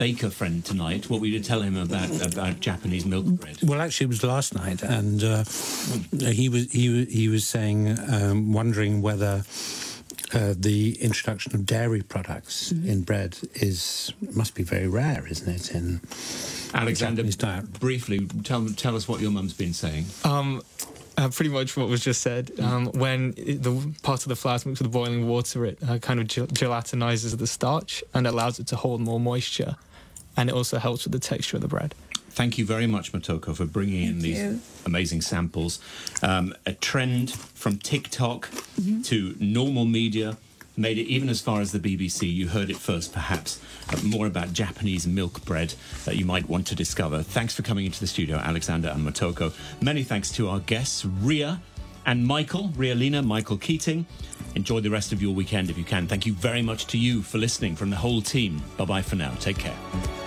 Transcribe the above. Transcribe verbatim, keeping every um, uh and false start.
baker friend tonight. What were you to tell him about about Japanese milk bread? Well, actually, it was last night, and uh, he was he was he was saying, um, wondering whether uh, the introduction of dairy products mm-hmm. in bread is must be very rare, isn't it? In Alexander, briefly tell tell us what your mum's been saying. Um, Uh, pretty much what was just said. Um, when it, the part of the flour is mixed with boiling water, it uh, kind of gel gelatinizes the starch and allows it to hold more moisture, and it also helps with the texture of the bread. Thank you very much, Motoko, for bringing in Thank these you. amazing samples. Um, a trend from TikTok mm-hmm. to normal media made it even as far as the B B C. You heard it first, perhaps. Uh, more about Japanese milk bread that you might want to discover. Thanks for coming into the studio, Alexander and Motoko. Many thanks to our guests, Ria and Michael, Ria Lina, Michael Keating. Enjoy the rest of your weekend if you can. Thank you very much to you for listening from the whole team. Bye-bye for now. Take care.